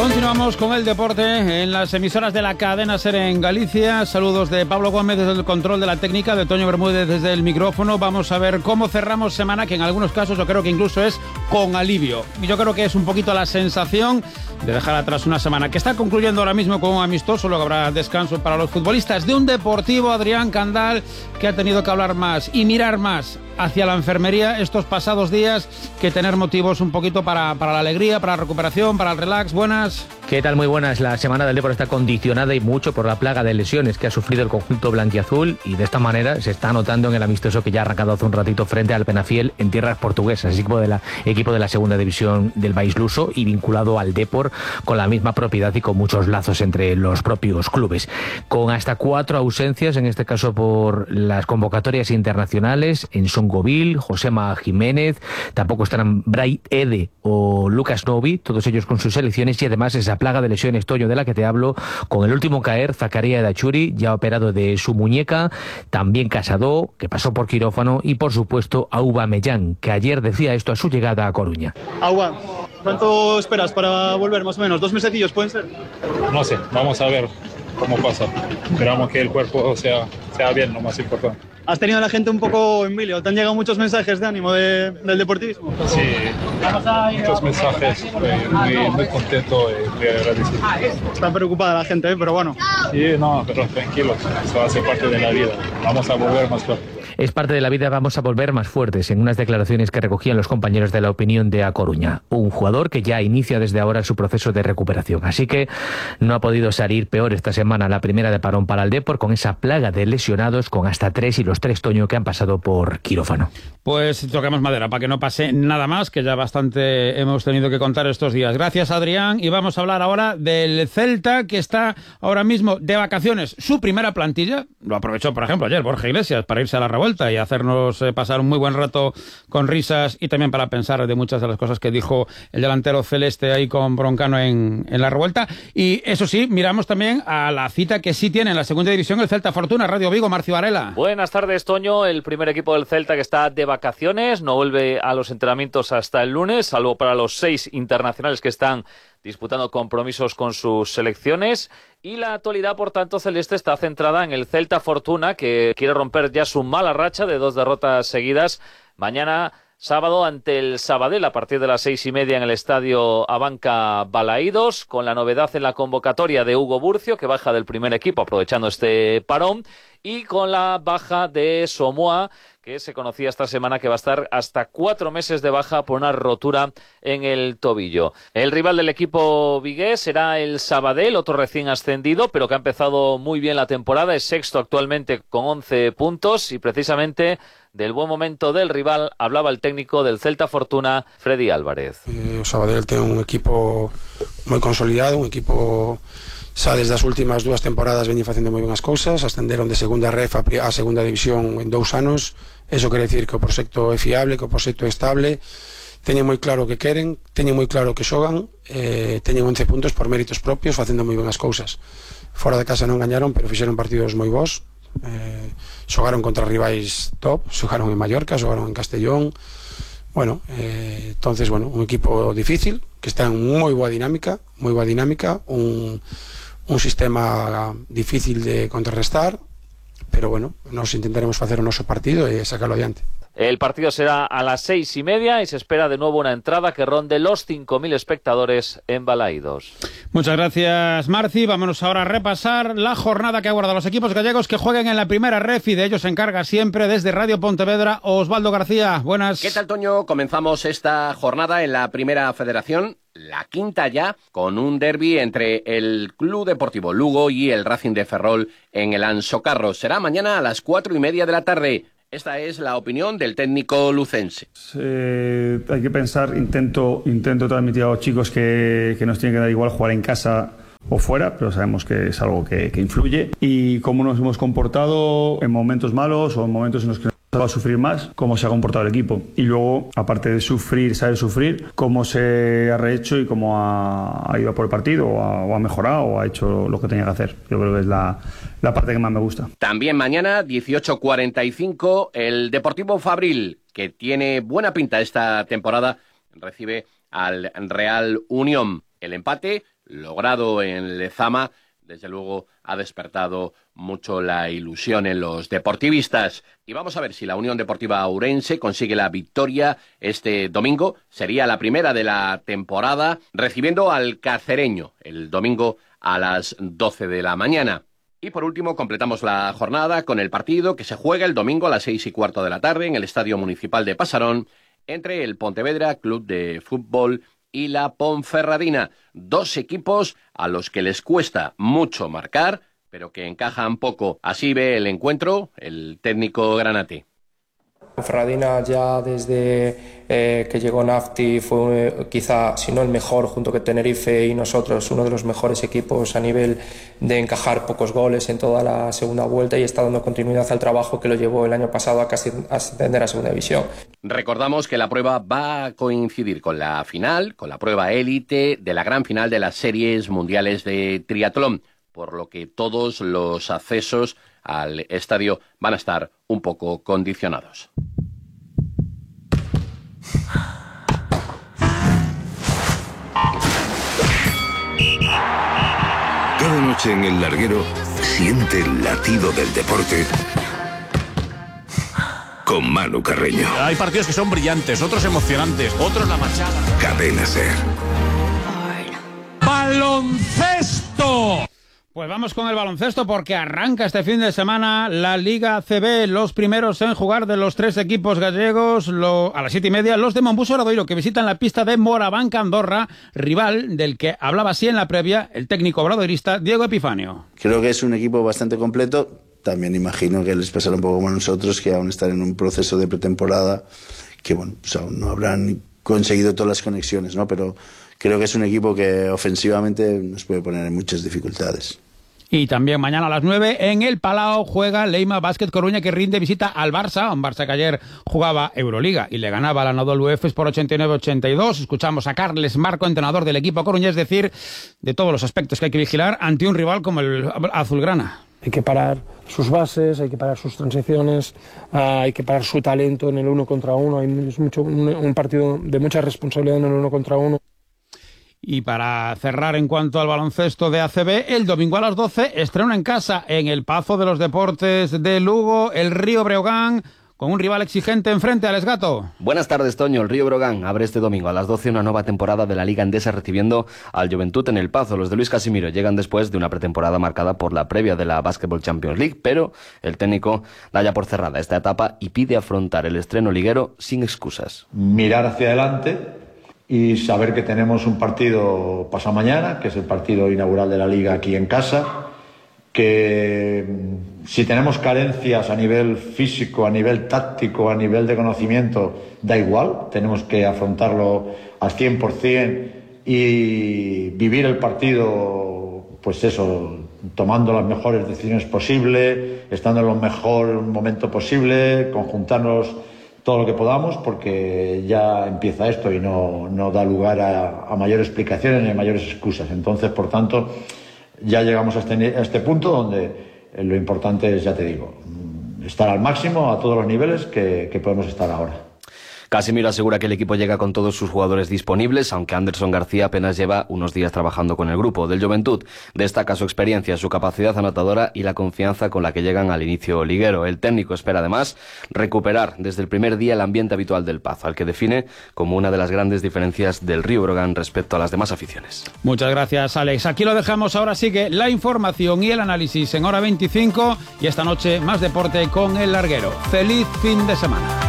Continuamos con el deporte en las emisoras de la cadena SER en Galicia. Saludos de Pablo Gómez desde el control de la técnica, de Toño Bermúdez desde el micrófono. Vamos a ver cómo cerramos semana, que en algunos casos yo creo que incluso es con alivio. Yo creo que es un poquito la sensación de dejar atrás una semana que está concluyendo ahora mismo con un amistoso. Luego habrá descanso para los futbolistas de un Deportivo, Adrián Candal, que ha tenido que hablar más y mirar más hacia la enfermería estos pasados días que tener motivos un poquito para la alegría, para la recuperación, para el relax. Buenas. ¿Qué tal? Muy buenas. La semana del Depor está condicionada y mucho por la plaga de lesiones que ha sufrido el conjunto blanquiazul, y de esta manera se está notando en el amistoso que ya ha arrancado hace un ratito frente al Penafiel en tierras portuguesas, equipo de la segunda división del país luso y vinculado al Depor con la misma propiedad y con muchos lazos entre los propios clubes. Con hasta 4 ausencias, en este caso por las convocatorias internacionales, en Songovil, Josema Jiménez, tampoco estarán Bray Ede o Lucas Novi, todos ellos con sus selecciones, y además esa plaga de lesiones, Toño, de la que te hablo, con el último caer, Zakaria Dachuri, ya operado de su muñeca, también Casado, que pasó por quirófano, y por supuesto Aubameyang, que ayer decía esto a su llegada a Coruña. Agua, ¿cuánto esperas para volver más o menos? 2 mesecillos, ¿pueden ser? No sé, vamos a ver cómo pasa. Esperamos que el cuerpo sea bien, lo más importante. ¿Has tenido a la gente un poco en vilo? ¿Te han llegado muchos mensajes de ánimo del deportivismo? Sí, muchos mensajes, muy contento y muy agradecido. Está preocupada la gente, pero bueno. Sí, no, pero tranquilos, eso hace parte de la vida. Vamos a volver más fuerte. Es parte de la vida, vamos a volver más fuertes, en unas declaraciones que recogían los compañeros de La Opinión de A Coruña. Un jugador que ya inicia desde ahora su proceso de recuperación. Así que no ha podido salir peor esta semana la primera de parón para el Depor, con esa plaga de lesionados, con hasta 3 y los 3, Toño, que han pasado por quirófano. Pues toquemos madera para que no pase nada más, que ya bastante hemos tenido que contar estos días. Gracias, Adrián, y vamos a hablar ahora del Celta, que está ahora mismo de vacaciones. Su primera plantilla lo aprovechó, por ejemplo, ayer Borja Iglesias para irse a la revuelta y hacernos pasar un muy buen rato con risas, y también para pensar de muchas de las cosas que dijo el delantero celeste ahí con Broncano en la revuelta. Y eso sí, miramos también a la cita que sí tiene en la segunda división el Celta Fortuna. Radio Vigo, Marcio Varela. Buenas tardes, Toño. El primer equipo del Celta que está de vacaciones, no vuelve a los entrenamientos hasta el lunes, salvo para los 6 internacionales que están disputando compromisos con sus selecciones, y la actualidad, por tanto, celeste está centrada en el Celta Fortuna, que quiere romper ya su mala racha de 2 derrotas seguidas. Mañana, sábado, ante el Sabadell, a partir de las 6:30 en el estadio Abanca Balaídos, con la novedad en la convocatoria de Hugo Burcio, que baja del primer equipo aprovechando este parón, y con la baja de Somoa, que se conocía esta semana que va a estar hasta 4 meses de baja por una rotura en el tobillo. El rival del equipo vigués será el Sabadell, otro recién ascendido, pero que ha empezado muy bien la temporada, es sexto actualmente con 11 puntos, y precisamente del buen momento del rival hablaba el técnico del Celta Fortuna, Freddy Álvarez. O Sabadell ten un equipo moi consolidado, un equipo xa desde as últimas 2 temporadas veñen facendo moi ben as cousas, ascenderon de segunda ref a segunda división en 2 anos. Eso quere decir que o proxecto é fiable, que o proxecto é estable, teñen moi claro o que queren, teñen moi claro o que xogan, teñen 11 puntos por méritos propios, facendo moi ben as cousas. Fora de casa non gañaron, pero fixeron partidos moi bons, xogaron contra rivais top, xogaron en Mallorca, xogaron en Castellón. Bueno, entonces, bueno, un equipo difícil, que está en moi boa dinámica, un sistema difícil de contrarrestar, pero bueno, nos intentaremos facer o noso partido e sacarlo adiante. El partido será a las 6:30 y se espera de nuevo una entrada que ronde los 5.000 espectadores en Balaídos. Muchas gracias, Marci. Vámonos ahora a repasar la jornada que aguarda a los equipos gallegos que jueguen en la primera ref, y de ellos se encarga siempre desde Radio Pontevedra Osvaldo García. Buenas. ¿Qué tal, Toño? Comenzamos esta jornada en la Primera Federación, la quinta ya, con un derbi entre el Club Deportivo Lugo y el Racing de Ferrol en el Anso Carro. Será mañana a las 4:30 de la tarde. Esta es la opinión del técnico lucense. Hay que pensar, intento transmitir a los chicos que nos tiene que dar igual jugar en casa o fuera, pero sabemos que es algo que influye, y cómo nos hemos comportado en momentos malos o en momentos en los que va a sufrir más, cómo se ha comportado el equipo, y luego, aparte de sufrir, saber sufrir, cómo se ha rehecho y cómo ha ido por el partido, o ha mejorado, o ha hecho lo que tenía que hacer. Yo creo que es la parte que más me gusta. También mañana, 18:45, el Deportivo Fabril, que tiene buena pinta esta temporada, recibe al Real Unión. El empate, logrado en Lezama, desde luego ha despertado mucho la ilusión en los deportivistas. Y vamos a ver si la Unión Deportiva Ourense consigue la victoria este domingo. Sería la primera de la temporada, recibiendo al Cacereño el domingo a las 12 de la mañana. Y por último, completamos la jornada con el partido que se juega el domingo a las 6:15 de la tarde en el Estadio Municipal de Pasarón entre el Pontevedra Club de Fútbol y la Ponferradina. 2 equipos a los que les cuesta mucho marcar, pero que encajan poco. Así ve el encuentro el técnico granate. Ponferradina ya desde que llegó Nafti fue quizá, si no el mejor, junto con Tenerife y nosotros, uno de los mejores equipos a nivel de encajar pocos goles en toda la segunda vuelta, y está dando continuidad al trabajo que lo llevó el año pasado a casi ascender a segunda división. Recordamos que la prueba va a coincidir con la final, con la prueba élite de la gran final de las series mundiales de triatlón, por lo que todos los accesos al estadio van a estar un poco condicionados. Cada noche en El Larguero siente el latido del deporte con Manu Carreño. Hay partidos que son brillantes, otros emocionantes, otros la machada. Cadena SER. ¡Baloncesto! Pues vamos con el baloncesto porque arranca este fin de semana la Liga ACB. Los primeros en jugar de los 3 equipos gallegos a las 7:30, los de Monbus Obradoiro, que visitan la pista de Morabanca Andorra, rival del que hablaba así en la previa el técnico obradoirista Diego Epifanio. Creo que es un equipo bastante completo. También imagino que les pasará un poco como a nosotros, que aún están en un proceso de pretemporada, que bueno, pues aún no habrán conseguido todas las conexiones, ¿no? Pero creo que es un equipo que ofensivamente nos puede poner en muchas dificultades. Y también mañana a las 9 en el Palau juega Leima Básquet Coruña, que rinde visita al Barça, un Barça que ayer jugaba Euroliga y le ganaba a la Anadolu Efes por 89-82. Escuchamos a Carles Marco, entrenador del equipo coruñés, es decir, de todos los aspectos que hay que vigilar ante un rival como el Azulgrana. Hay que parar sus bases, hay que parar sus transiciones, hay que parar su talento en el 1 contra 1. Es un partido de mucha responsabilidad en el 1 contra 1. Y para cerrar en cuanto al baloncesto de ACB, el domingo a las 12 estrena en casa en el Pazo de los Deportes de Lugo el Río Breogán, con un rival exigente enfrente al Esgato. Buenas tardes, Toño. El Río Breogán abre este domingo a las 12 una nueva temporada de la Liga Endesa recibiendo al Juventud en el Pazo. Los de Luis Casimiro llegan después de una pretemporada marcada por la previa de la Basketball Champions League, pero el técnico da ya por cerrada esta etapa y pide afrontar el estreno liguero sin excusas. Mirar hacia adelante y saber que tenemos un partido pasado mañana, que es el partido inaugural de la Liga aquí en casa, que si tenemos carencias a nivel físico, a nivel táctico, a nivel de conocimiento, da igual, tenemos que afrontarlo al 100% y vivir el partido, pues eso, tomando las mejores decisiones posibles, estando en el mejor momento posible, conjuntarnos todo lo que podamos, porque ya empieza esto y no da lugar a mayores explicaciones ni a mayores excusas. Entonces, por tanto, ya llegamos a este punto donde lo importante es, ya te digo, estar al máximo a todos los niveles que podemos estar ahora. Casimiro asegura que el equipo llega con todos sus jugadores disponibles, aunque Anderson García apenas lleva unos días trabajando con el grupo. Del Juventud destaca su experiencia, su capacidad anotadora y la confianza con la que llegan al inicio liguero. El técnico espera además recuperar desde el primer día el ambiente habitual del Pazo, al que define como una de las grandes diferencias del Río Breogán respecto a las demás aficiones. Muchas gracias, Alex. Aquí lo dejamos. Ahora sigue la información y el análisis en Hora 25 y esta noche más deporte con El Larguero. ¡Feliz fin de semana!